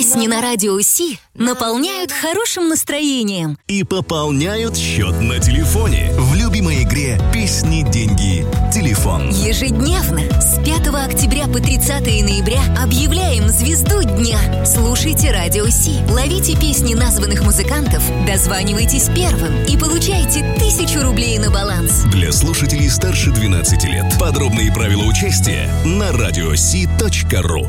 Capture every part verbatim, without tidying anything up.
Песни на Радио Си наполняют хорошим настроением и пополняют счет на телефоне в любимой игре «Песни, деньги, телефон». Ежедневно с пятого октября по тридцатое ноября объявляем звезду дня. Слушайте Радио Си, ловите песни названных музыкантов, дозванивайтесь первым и получайте тысячу рублей на баланс. Для слушателей старше двенадцати лет. Подробные правила участия на радиоси точка ру.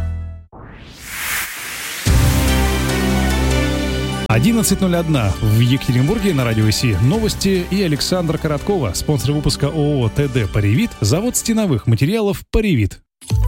одиннадцать ноль один в Екатеринбурге на Радио Си. Новости и Александра Короткова, спонсор выпуска ООО ТД «Паривит», завод стеновых материалов «Паривит».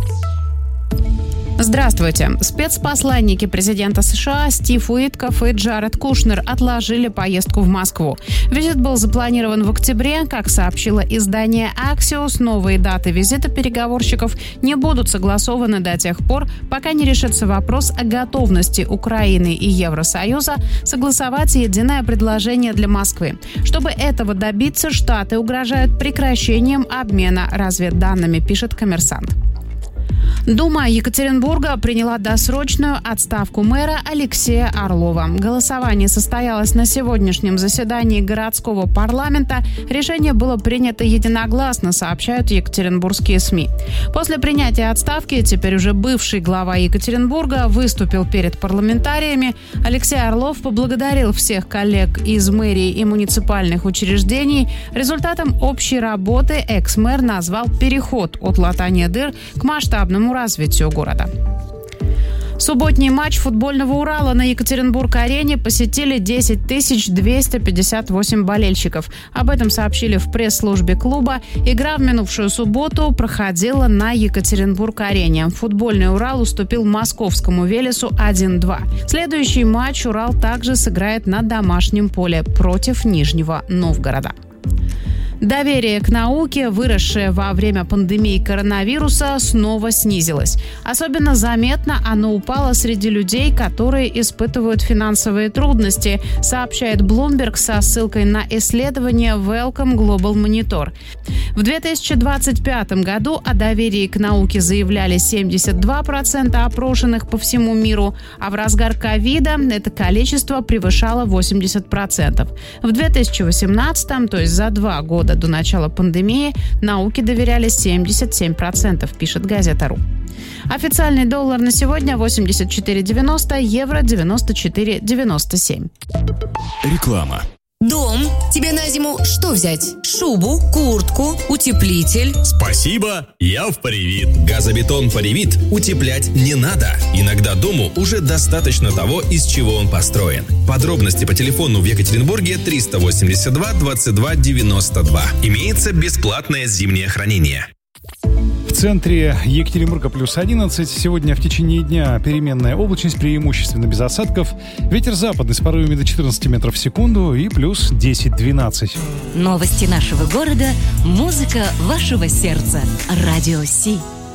Здравствуйте. Спецпосланники президента США Стив Уитков и Джаред Кушнер отложили поездку в Москву. Визит был запланирован в октябре. Как сообщило издание Axios, новые даты визита переговорщиков не будут согласованы до тех пор, пока не решится вопрос о готовности Украины и Евросоюза согласовать единое предложение для Москвы. Чтобы этого добиться, Штаты угрожают прекращением обмена разведданными, пишет «Коммерсант». Дума Екатеринбурга приняла досрочную отставку мэра Алексея Орлова. Голосование состоялось на сегодняшнем заседании городского парламента. Решение было принято единогласно, сообщают екатеринбургские СМИ. После принятия отставки теперь уже бывший глава Екатеринбурга выступил перед парламентариями. Алексей Орлов поблагодарил всех коллег из мэрии и муниципальных учреждений. Результатом общей работы экс-мэр назвал переход от латания дыр к масштабному развитию города. Субботний матч футбольного Урала на Екатеринбург-арене посетили десять тысяч двести пятьдесят восемь болельщиков. Об этом сообщили в пресс-службе клуба. Игра в минувшую субботу проходила на Екатеринбург-арене. Футбольный Урал уступил московскому Велесу один-два. Следующий матч Урал также сыграет на домашнем поле против Нижнего Новгорода. Доверие к науке, выросшее во время пандемии коронавируса, снова снизилось. Особенно заметно оно упало среди людей, которые испытывают финансовые трудности, сообщает Bloomberg со ссылкой на исследование Wellcome Global Monitor. В две тысячи двадцать пятом году о доверии к науке заявляли семьдесят два процента опрошенных по всему миру, а в разгар ковида это количество превышало восемьдесят процентов. В две тысячи восемнадцатом, то есть за два года до начала пандемии, науке доверяли семьдесят семь процентов, пишет газета.ру. Официальный доллар на сегодня восемьдесят четыре девяносто, евро девяносто четыре девяносто семь. Реклама. Дом. Тебе на зиму что взять? Шубу, куртку, утеплитель? Спасибо, я в Паривит. Газобетон Паривит утеплять не надо. Иногда дому уже достаточно того, из чего он построен. Подробности по телефону в Екатеринбурге триста восемьдесят два двадцать два девяносто два. Имеется бесплатное зимнее хранение. В центре Екатеринбурга плюс одиннадцать. Сегодня в течение дня переменная облачность, преимущественно без осадков. Ветер западный с порывами до четырнадцати метров в секунду и плюс десять-двенадцать. Новости нашего города, музыка вашего сердца. Радио Си.